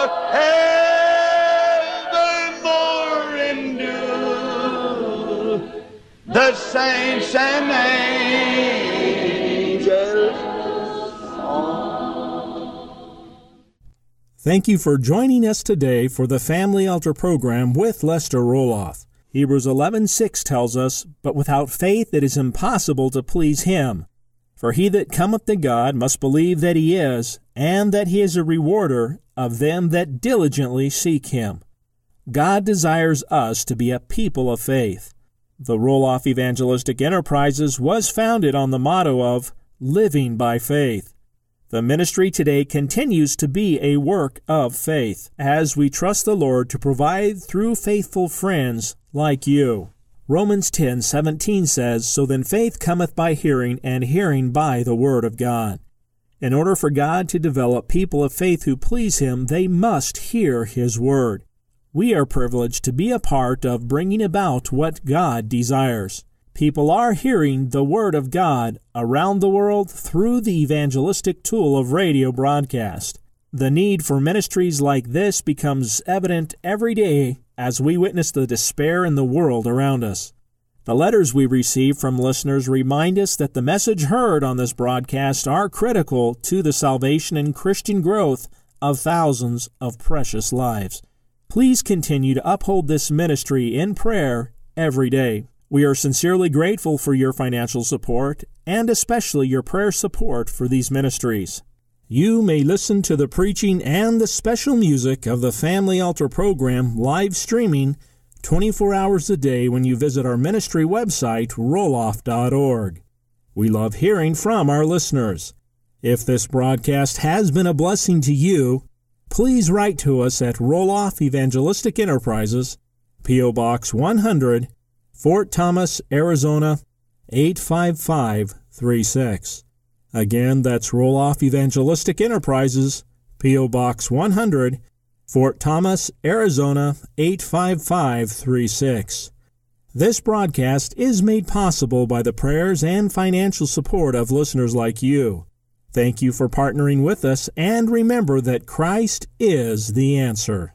evermore endure. The saints and angels song. Thank you for joining us today for the Family Altar program with Lester Roloff. Hebrews 11:6 tells us, "But without faith it is impossible to please him. For he that cometh to God must believe that he is, and that he is a rewarder of them that diligently seek him." God desires us to be a people of faith. The Roloff Evangelistic Enterprises was founded on the motto of living by faith. The ministry today continues to be a work of faith as we trust the Lord to provide through faithful friends like you. Romans 10:17 says, "So then faith cometh by hearing, and hearing by the word of God." In order for God to develop people of faith who please Him, they must hear His word. We are privileged to be a part of bringing about what God desires. People are hearing the Word of God around the world through the evangelistic tool of radio broadcast. The need for ministries like this becomes evident every day as we witness the despair in the world around us. The letters we receive from listeners remind us that the message heard on this broadcast are critical to the salvation and Christian growth of thousands of precious lives. Please continue to uphold this ministry in prayer every day. We are sincerely grateful for your financial support and especially your prayer support for these ministries. You may listen to the preaching and the special music of the Family Altar program live streaming 24 hours a day when you visit our ministry website, roloff.org. We love hearing from our listeners. If this broadcast has been a blessing to you, please write to us at Roloff Evangelistic Enterprises, P.O. Box 100, Fort Thomas, Arizona, 85536. Again, that's Roloff Evangelistic Enterprises, P.O. Box 100, Fort Thomas, Arizona, 85536. This broadcast is made possible by the prayers and financial support of listeners like you. Thank you for partnering with us, and remember that Christ is the answer.